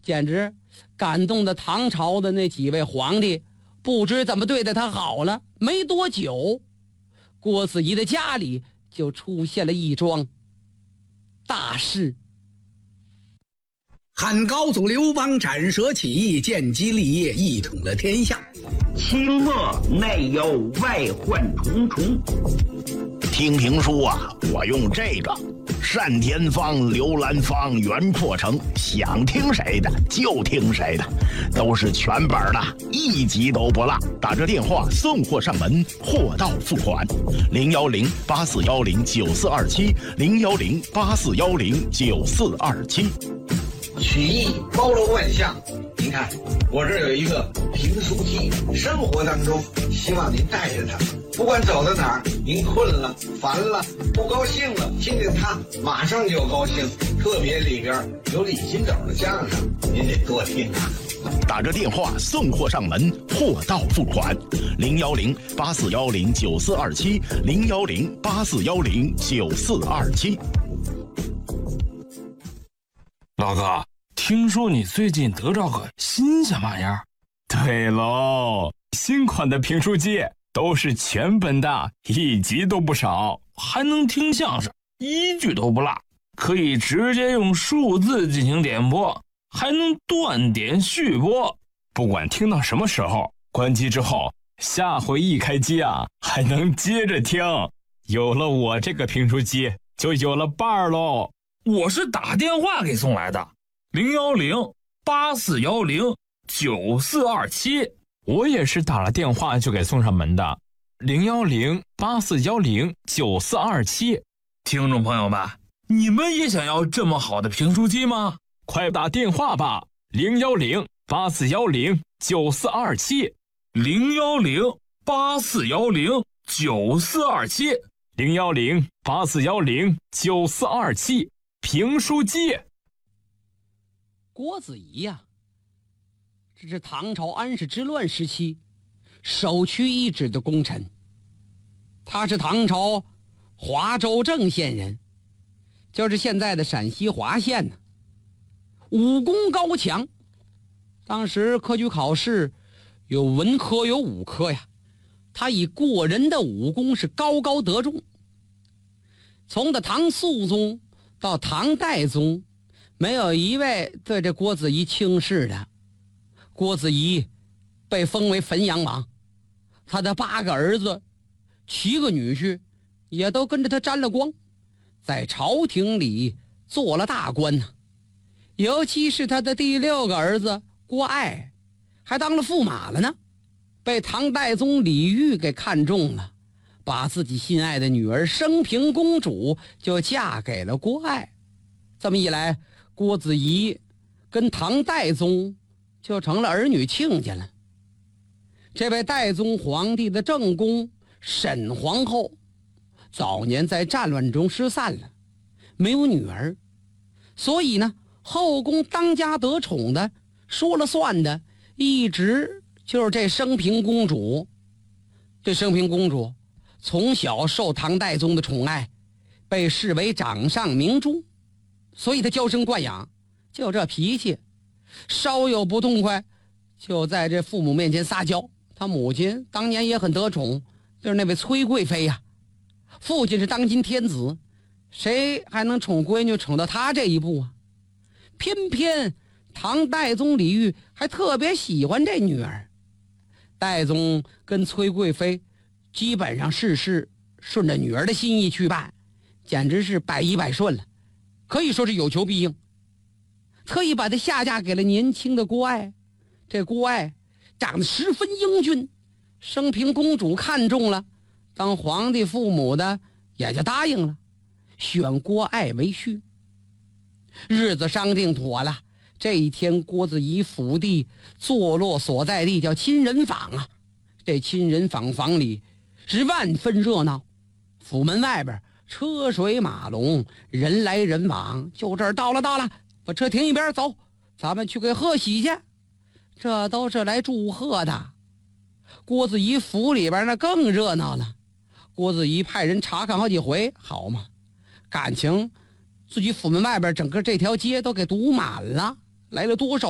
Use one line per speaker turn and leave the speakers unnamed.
简直感动的唐朝的那几位皇帝不知怎么对待他好了。没多久，郭子仪的家里就出现了一桩大事。
汉高祖刘邦斩蛇起义，建基立业，一统了天下。
清末内忧外患重重。
听评书啊，我用这个单田芳、刘兰芳原破成，想听谁的就听谁的，都是全本的，一集都不落。打着电话送货上门，货到付款。010-8410-9427，010-8410-9427。
曲艺包罗万象，您看我这有一个评书机，生活当中希望您带着它，不管走到哪儿，您困了、烦了、不高兴了，听听它马上就高兴。特别里边有李金斗的相声，您得多听啊。
打着电话送货上门，货到付款。010-8410-9427，010-8410-9427。
老哥，听说你最近得着个新鲜玩意儿？
对喽，新款的评书机都是全本的，一集都不少，
还能听相声，一句都不落，可以直接用数字进行点播，还能断点续播，
不管听到什么时候，关机之后下回一开机啊，还能接着听。有了我这个评书机，就有了伴儿喽。
我是打电话给送来的，010-8410-9427。
我也是打了电话就给送上门的，010-8410-9427。
听众朋友们，你们也想要这么好的评书机吗？
快打电话吧，010-8410-9427。
010-8410-9427。
010-8410-9427。评书机。
郭子仪呀，这是唐朝安史之乱时期首屈一指的功臣。他是唐朝华州郑县人，就是现在的陕西华县呢。武功高强，当时科举考试有文科有武科呀，他以过人的武功是高高得中。从的唐肃宗到唐代宗，没有一位对这郭子仪轻视的。郭子仪被封为汾阳王，他的8个儿子7个女婿也都跟着他沾了光，在朝廷里做了大官呢。尤其是他的第6个儿子郭爱，还当了驸马了呢，被唐代宗李煜给看中了，把自己心爱的女儿升平公主就嫁给了郭爱。这么一来，郭子仪跟唐代宗就成了儿女亲家了。这位代宗皇帝的正宫沈皇后早年在战乱中失散了，没有女儿，所以呢，后宫当家得宠的说了算的一直就是这升平公主。这升平公主从小受唐代宗的宠爱，被视为掌上明珠，所以她娇生惯养，就这脾气，稍有不痛快就在这父母面前撒娇。她母亲当年也很得宠，就是那位崔贵妃呀。父亲是当今天子，谁还能宠闺女宠到他这一步啊？偏偏唐代宗李煜还特别喜欢这女儿。代宗跟崔贵妃基本上事事顺着女儿的心意去办，简直是百依百顺了，可以说是有求必应。特意把她下嫁给了年轻的郭爱。这郭爱长得十分英俊，升平公主看中了，当皇帝父母的也就答应了，选郭爱为婿。日子商定妥了，这一天郭子仪府地坐落所在地叫亲人坊啊。这亲人坊房里是万分热闹，府门外边车水马龙，人来人往。就这儿到了，把车停一边，走，咱们去给贺喜去。这都是来祝贺的。郭子仪府里边那更热闹了，郭子仪派人查看好几回，好嘛，感情自己府门外边整个这条街都给堵满了，来了多少